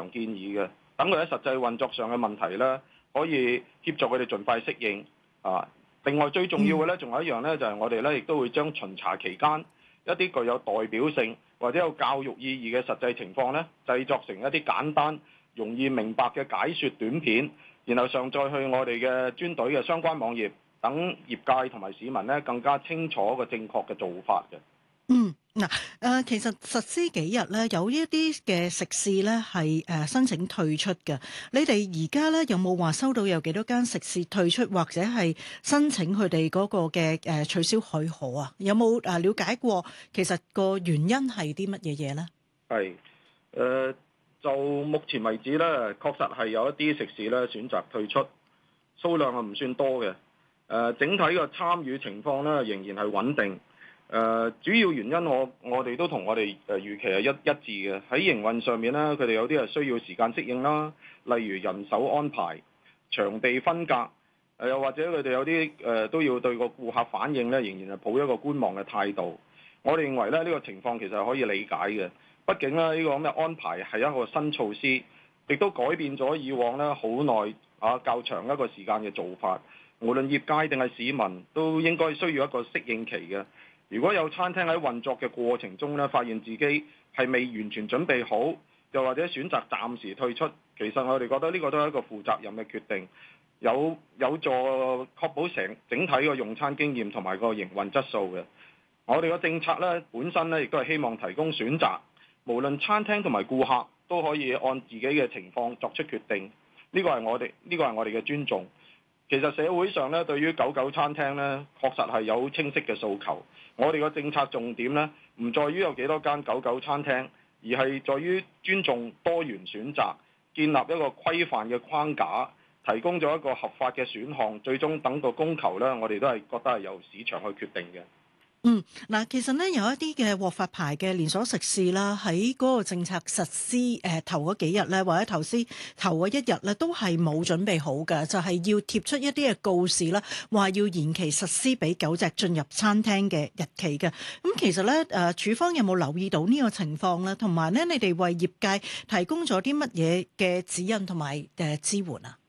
常建議嘅，等佢喺實際運作上嘅問題咧，可以協助佢哋盡快適應啊。另外最重要嘅咧，仲有一樣咧，就係我哋咧亦都會將巡查期間一啲具有代表性或者有教育意義嘅實際情況咧，製作成一啲簡單容易明白嘅解說短片，然後上載去我哋嘅專隊嘅相關網頁，等業界同埋市民咧更加清楚個正確嘅做法嘅。 其實實施幾日咧，有一啲嘅食肆咧係申請退出嘅。你哋而家咧有冇話收到有幾多間食肆退出，或者係申請佢哋嗰個嘅取消許可啊？有冇了解過其實個原因係啲乜嘢嘢咧？ 係就目前為止咧，確實係有一啲食肆咧選擇退出，數量係唔算多嘅。整體嘅參與情況咧仍然係穩定。主要原因我哋都同我哋預期係一致嘅。喺營運上面咧，佢哋有啲係需要時間適應啦，例如人手安排、場地分隔，又或者佢哋有啲都要對個顧客反應咧，仍然係抱一個觀望嘅態度。我哋認為咧呢個情況其實係可以理解嘅，畢竟咧呢個咁嘅安排係一個新措施，亦都改變咗以往咧好耐較長一個時間嘅做法。無論業界定係市民都應該需要一個適應期嘅。如果有餐廳喺運作嘅過程中咧，發現自己係未完全準備好，又或者選擇暫時退出，其實我哋覺得呢個都係一個負責任嘅決定，有助確保整體個用餐經驗同埋個營運質素嘅。我哋個政策咧本身咧亦都係希望提供選擇，無論餐廳同埋顧客都可以按自己嘅情況作出決定。呢個係我哋嘅尊重。其實社會上咧對於9·9餐廳咧確實係有清晰嘅訴求。我哋個政策重點咧唔在於有幾多間9·9餐廳，而係在於尊重多元選擇，建立一個規範嘅框架，提供咗一個合法嘅選項，最終等個供求咧，我哋都係覺得係由市場去決定嘅。 其實咧有一啲嘅獲發牌嘅連鎖食肆啦，喺嗰個政策實施頭嗰幾日咧，或者頭嗰一日咧，都係冇準備好嘅，就係要貼出一啲嘅告示啦，話要延期實施俾狗隻進入餐廳嘅日期嘅。咁其實咧，署方有冇留意到呢個情況咧？同埋咧，你哋為業界提供咗啲乜嘢嘅指引同埋支援啊？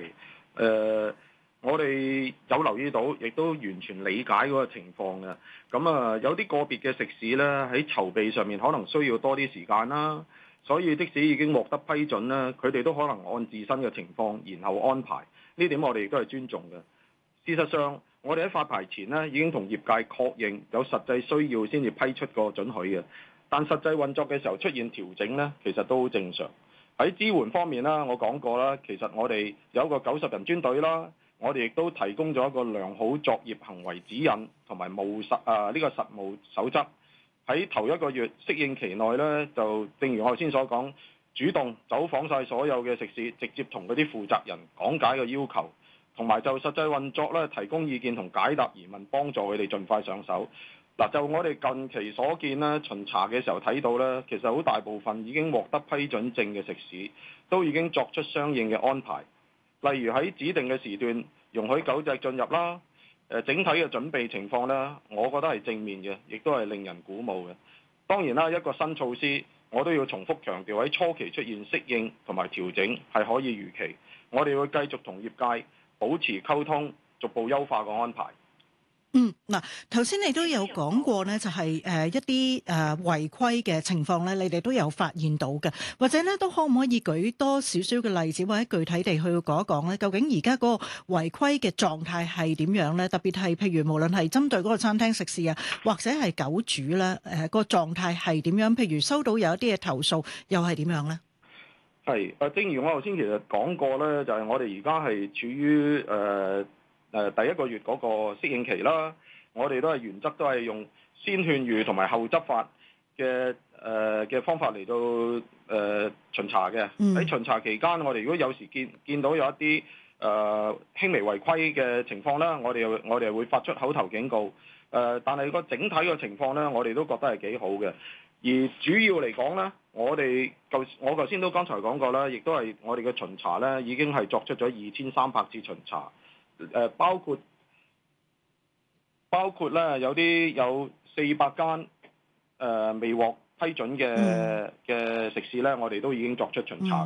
我哋有留意到，亦都完全理解嗰個情況嘅。咁有啲個別嘅食肆咧，喺籌備上面可能需要多啲時間啦，所以即使已經獲得批准啦，佢哋都可能按自身嘅情況然後安排。呢點我哋亦都係尊重嘅。事實上，我哋喺發牌前呢已經同業界確認有實際需要先至批出個准許嘅，但實際運作嘅時候出現調整呢，其實都好正常。喺支援方面啦，我講過啦，其實我哋有一個90人專隊啦。我哋亦都提供咗一個良好作業行為指引同埋呢個實務守則。喺頭一個月適應期內呢，就正如我頭先所講，主動走訪晒所有嘅食肆，直接同嗰啲負責人講解個要求，同埋就實際運作呢提供意見同解答疑問，幫助佢哋盡快上手。就我哋近期所見呢，巡查嘅時候睇到呢，其實好大部分已經獲得批准證嘅食肆，都已經作出相應嘅安排。例如喺指定嘅時段容許狗隻進入啦，整體嘅準備情況呢，我覺得係正面嘅，亦都係令人鼓舞嘅。當然啦，一個新措施，我都要重複強調，喺初期出現適應同埋調整係可以預期。我哋會繼續同業界保持溝通，逐步優化個安排。 頭先你都有講過呢，就係一啲違規嘅情況咧，你哋都有發現到嘅，或者咧都可唔可以舉多少少嘅例子，或者具體地去講一講咧？究竟而家嗰個違規嘅狀態係點樣咧？特別係譬如無論係針對嗰個餐廳食肆啊，或者係狗主咧，個狀態係點樣？譬如收到有一啲嘅投訴，又係點樣咧？ 係正如我頭先其實講過咧，就係我哋而家係處於第一個月嗰個適應期啦，我哋都係原則都係用先勸喻同埋後執法嘅方法嚟到巡查嘅。喺巡查期間，我哋如果有時見到有一啲輕微違規嘅情況啦，我哋會發出口頭警告。但係個整體嘅情況咧，我哋都覺得係幾好嘅。而主要嚟講咧，我頭先都剛才講過啦，亦都係我哋嘅巡查咧，已經係作出咗2300次巡查。包括咧有400間未獲批准嘅食肆咧，我哋都已經作出巡查。